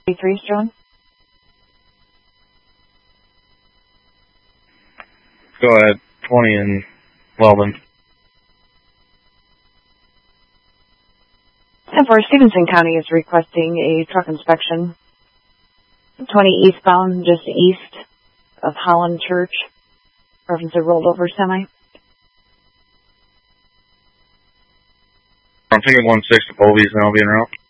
3 John. Go ahead. 20 in Weldon. And for Stevenson County is requesting a truck inspection. 20 eastbound, just east of Holland Church. Reference a rolled over semi. I'm thinking 1-6 to Boldy's and I'll be en route.